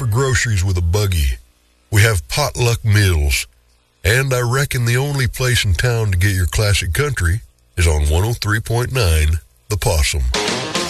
for groceries with a buggy. We have potluck meals. And I reckon the only place in town to get your classic country is on 103.9 The Possum.